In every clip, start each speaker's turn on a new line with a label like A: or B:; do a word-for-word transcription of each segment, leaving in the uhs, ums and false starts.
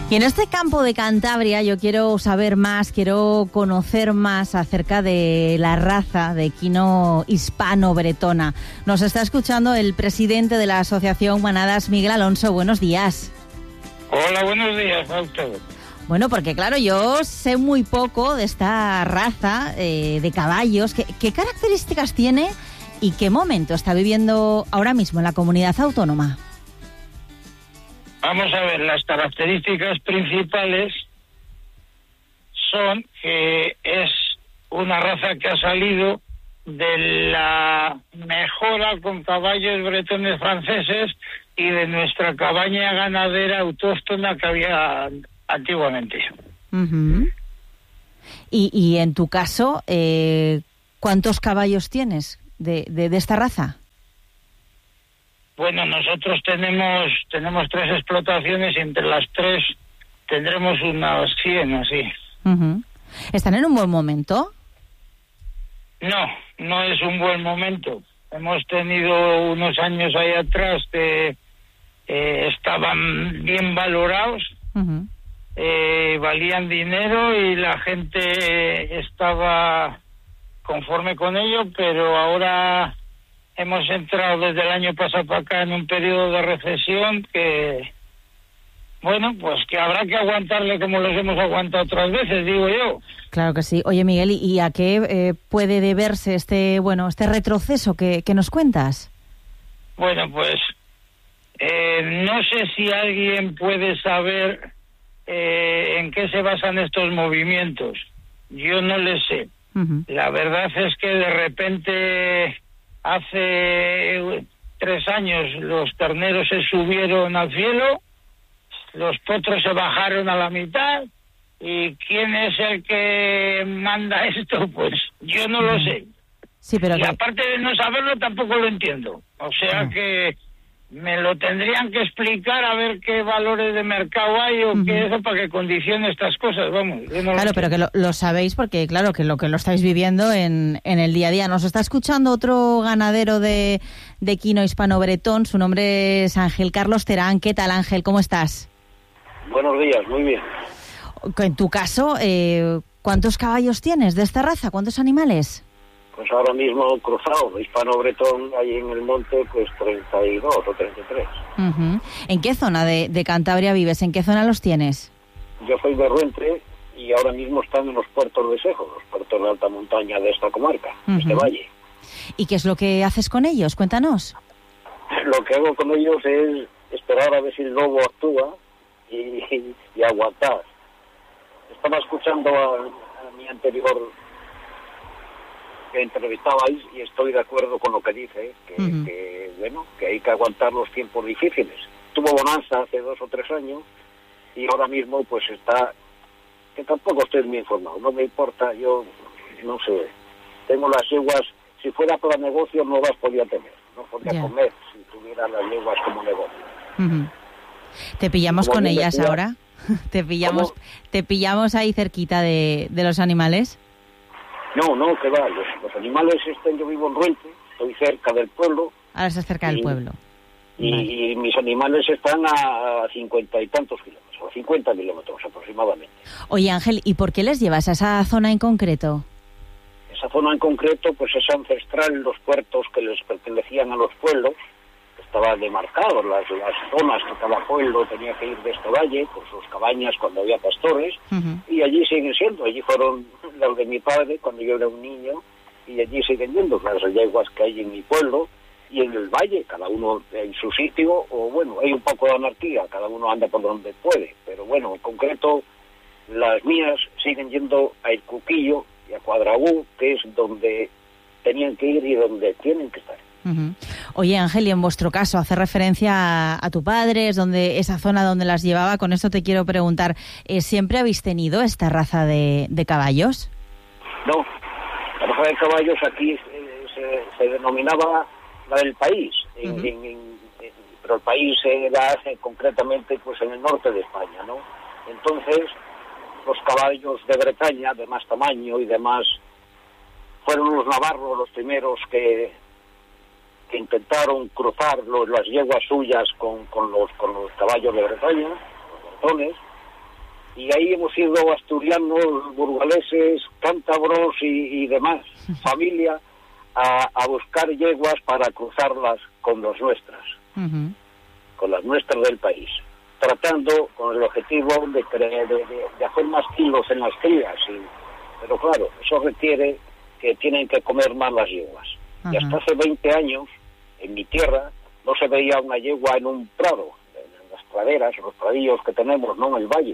A: Y en este campo de Cantabria yo quiero saber más, quiero conocer más acerca de la raza de equino hispano-bretona. Nos está escuchando el presidente de la Asociación Manadas, Miguel Alonso. Buenos días.
B: Hola, buenos días, Fausto.
A: Bueno, porque claro, yo sé muy poco de esta raza eh, de caballos. ¿Qué, ¿Qué características tiene y qué momento está viviendo ahora mismo en la comunidad autónoma?
B: Vamos a ver, las características principales son que es una raza que ha salido de la mejora con caballos bretones franceses y de nuestra cabaña ganadera autóctona que había antiguamente.
A: Uh-huh. y, y en tu caso, eh, ¿cuántos caballos tienes de, de, de esta raza?
B: Bueno, nosotros tenemos tenemos tres explotaciones y entre las tres tendremos unas cien, así.
A: Uh-huh. ¿Están en un buen momento?
B: No, no es un buen momento. Hemos tenido unos años ahí atrás que eh, estaban bien valorados, uh-huh. eh, valían dinero y la gente eh, estaba conforme con ello, pero ahora hemos entrado desde el año pasado para acá en un periodo de recesión que, bueno, pues que habrá que aguantarle como los hemos aguantado otras veces, digo yo.
A: Claro que sí. Oye, Miguel, ¿y a qué eh, puede deberse este, bueno, este retroceso que, que nos cuentas?
B: Bueno, pues eh, no sé si alguien puede saber eh, en qué se basan estos movimientos. Yo no le sé. Uh-huh. La verdad es que de repente hace tres años los terneros se subieron al cielo, los potros se bajaron a la mitad, y ¿quién es el que manda esto? Pues yo no lo sé.
A: Sí, pero
B: y
A: que...
B: aparte de no saberlo tampoco lo entiendo. O sea no. que me lo tendrían que explicar a ver qué valores de mercado hay o uh-huh. qué eso para que condicione estas cosas, vamos. Yo no
A: claro,
B: lo
A: pero que lo, lo sabéis porque, claro, que lo que lo estáis viviendo en, en el día a día. Nos está escuchando otro ganadero de, de equino hispano-bretón, su nombre es Ángel Carlos Terán. ¿Qué tal, Ángel? ¿Cómo estás?
C: Buenos días, muy bien.
A: En tu caso, eh, ¿cuántos caballos tienes de esta raza? ¿Cuántos animales?
C: Pues ahora mismo cruzado, hispano-bretón, ahí en el monte, pues treinta y dos o treinta y tres.
A: Uh-huh. ¿En qué zona de, de Cantabria vives? ¿En qué zona los tienes?
C: Yo soy de Ruente y ahora mismo están en los puertos de Sejo, los puertos de alta montaña de esta comarca, uh-huh. de este valle.
A: ¿Y qué es lo que haces con ellos? Cuéntanos.
C: Lo que hago con ellos es esperar a ver si el lobo actúa y, y, y aguantar. Estaba escuchando a, a mi anterior que entrevistabais y estoy de acuerdo con lo que dice, que, uh-huh. que bueno, que hay que aguantar los tiempos difíciles. Tuvo bonanza hace dos o tres años y ahora mismo pues está, que tampoco estoy muy informado, no me importa, yo no sé, tengo las yeguas, si fuera para negocio no las podía tener, no podía yeah. comer si tuviera las yeguas como negocio.
A: Uh-huh. ¿Te pillamos como con ellas decía, ahora? ¿Te pillamos, ¿Te pillamos ahí cerquita de, de los animales?
C: No, no, que va, los, los animales están, yo vivo en Ruente, estoy cerca del pueblo.
A: Ahora estás cerca
C: y,
A: del pueblo.
C: Y, vale. y mis animales están a cincuenta y tantos kilómetros, a cincuenta kilómetros aproximadamente.
A: Oye, Ángel, ¿y por qué les llevas a esa zona en concreto?
C: Esa zona en concreto, pues es ancestral, los puertos que les pertenecían a los pueblos, estaban demarcados las, las zonas que cada pueblo tenía que ir de este valle, con sus cabañas cuando había pastores, uh-huh. y allí siguen siendo, allí fueron las de mi padre cuando yo era un niño, y allí siguen yendo las yeguas que hay en mi pueblo, y en el valle, cada uno en su sitio, o bueno, hay un poco de anarquía, cada uno anda por donde puede, pero bueno, en concreto, las mías siguen yendo a El Cuquillo y a Cuadragú, que es donde tenían que ir y donde tienen que estar.
A: Uh-huh. Oye, Ángel, y en vuestro caso hace referencia a, a tu padre, es donde esa zona donde las llevaba. Con esto te quiero preguntar, ¿eh, ¿siempre habéis tenido esta raza de, de caballos?
C: No, la raza de caballos aquí eh, se, se denominaba la del país, en, uh-huh. en, en, en, pero el país era eh, concretamente pues en el norte de España, ¿no? Entonces, los caballos de Bretaña, de más tamaño y demás, fueron los navarros los primeros que que intentaron cruzar los, las yeguas suyas con, con los con los caballos de Bretaña, los bretones, y ahí hemos ido asturianos, burgaleses, cántabros y, y demás, familia, a, a buscar yeguas para cruzarlas con las nuestras, uh-huh. con las nuestras del país, tratando con el objetivo de, creer, de, de, de hacer más kilos en las crías, y, pero claro, eso requiere que tienen que comer más las yeguas. Uh-huh. Y hasta hace veinte años, en mi tierra, no se veía una yegua en un prado, en las praderas, en los pradillos que tenemos, no en el valle.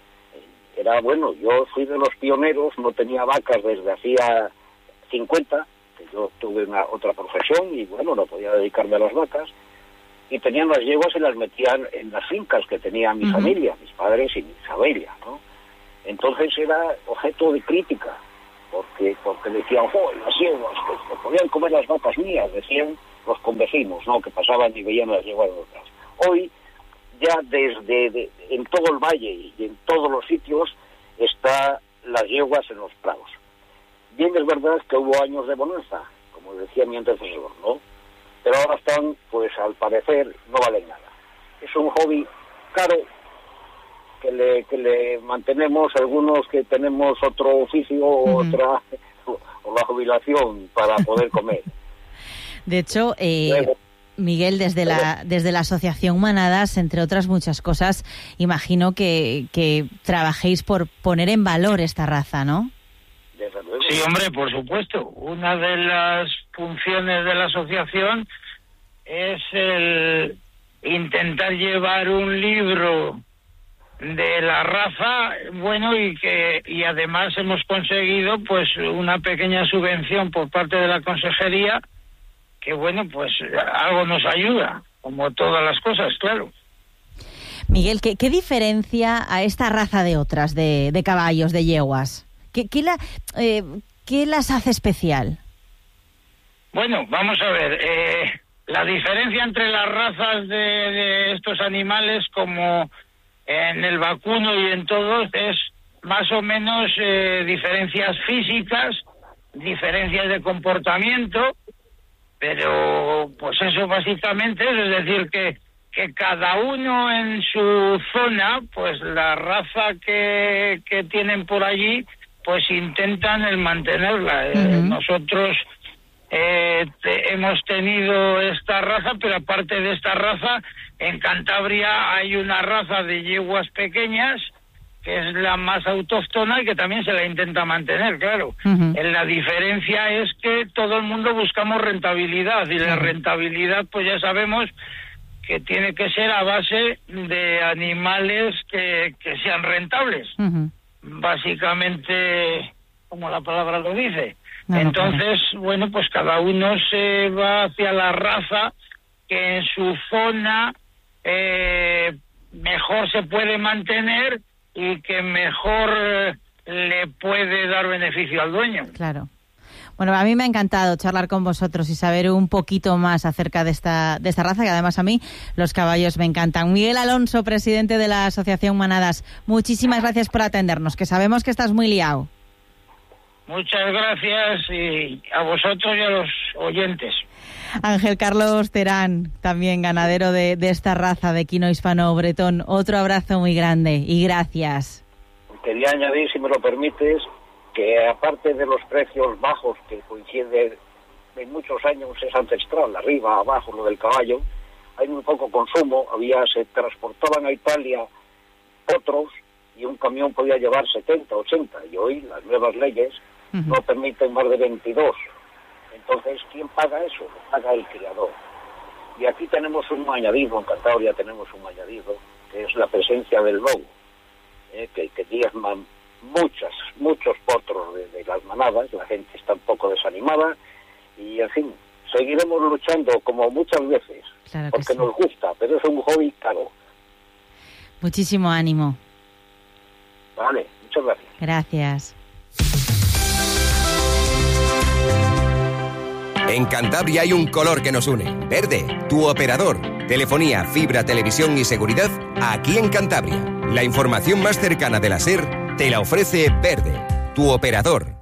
C: Era bueno, yo fui de los pioneros, no tenía vacas desde hacía cincuenta, que yo tuve una otra profesión y bueno, no podía dedicarme a las vacas, y tenían las yeguas y las metían en las fincas que tenía mi uh-huh. familia, mis padres y mi familia, ¿no? Entonces era objeto de crítica, porque porque decían, ¡oh, las yeguas, que podían comer las vacas mías!, decían los convecinos, ¿no?, que pasaban y veían las yeguas de otras. Hoy, ya desde de, en todo el valle y en todos los sitios está las yeguas en los prados. Bien es verdad que hubo años de bonanza, como decía mi antecesor, ¿no? Pero ahora están, pues al parecer, no valen nada. Es un hobby caro que le que le mantenemos algunos que tenemos otro oficio o uh-huh. otra o, o la jubilación para poder comer.
A: De hecho, eh... Luego, Miguel, desde la desde la Asociación Manadas, entre otras muchas cosas, imagino que, que trabajéis por poner en valor esta raza, ¿no?
B: Sí, hombre, por supuesto. Una de las funciones de la asociación es el intentar llevar un libro de la raza, bueno, y que y además hemos conseguido pues una pequeña subvención por parte de la consejería, que bueno, pues algo nos ayuda, como todas las cosas, claro.
A: Miguel, ¿qué, qué diferencia a esta raza de otras, de, de caballos, de yeguas? ¿Qué, qué, la, eh, ¿Qué las hace especial?
B: Bueno, vamos a ver, eh, la diferencia entre las razas de, de estos animales, como en el vacuno y en todos, es más o menos eh, diferencias físicas, diferencias de comportamiento. Pero, pues eso básicamente es, es decir, que, que cada uno en su zona, pues la raza que, que tienen por allí, pues intentan el mantenerla. Uh-huh. Eh, nosotros eh, te, hemos tenido esta raza, pero aparte de esta raza, en Cantabria hay una raza de yeguas pequeñas, que es la más autóctona y que también se la intenta mantener, claro. Uh-huh. La diferencia es que todo el mundo buscamos rentabilidad, y la rentabilidad, pues ya sabemos que tiene que ser a base de animales que, que sean rentables. Uh-huh. Básicamente, como la palabra lo dice. No, Entonces, no, bueno, pues cada uno se va hacia la raza que en su zona eh, mejor se puede mantener y que mejor eh, le puede dar beneficio al dueño.
A: Claro. Bueno, a mí me ha encantado charlar con vosotros y saber un poquito más acerca de esta de esta raza, que además a mí los caballos me encantan. Miguel Alonso, presidente de la Asociación Manadas, muchísimas gracias por atendernos, que sabemos que estás muy liado.
B: Muchas gracias, y a vosotros y a los oyentes.
A: Ángel Carlos Terán, también ganadero de, de esta raza de equino hispano-bretón. Otro abrazo muy grande y gracias.
C: Quería añadir, si me lo permites, que aparte de los precios bajos que coinciden en muchos años, es ancestral, arriba, abajo, lo del caballo, hay muy poco consumo. Había se transportaban a Italia otros y un camión podía llevar setenta, ochenta, y hoy las nuevas leyes uh-huh. no permiten más de veintidós. Entonces, ¿quién paga eso? Lo paga el criador. Y aquí tenemos un añadido, en Cantabria tenemos un añadido, que es la presencia del lobo, eh, que, que diezman muchas, muchos potros de, de las manadas. La gente está un poco desanimada y, en fin, seguiremos luchando como muchas veces,
A: claro
C: porque
A: sí.
C: nos gusta, pero es un hobby caro.
A: Muchísimo ánimo.
C: Vale, muchas gracias.
A: Gracias.
D: En Cantabria hay un color que nos une. Verde, tu operador. Telefonía, fibra, televisión y seguridad aquí en Cantabria. La información más cercana de la SER te la ofrece Verde, tu operador.